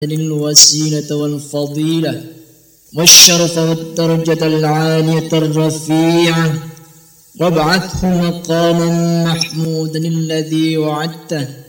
الوسيلة والفضيلة والشرف والدرجة العالية الرفيعة وابعثه مقاما محمودا الذي وعدته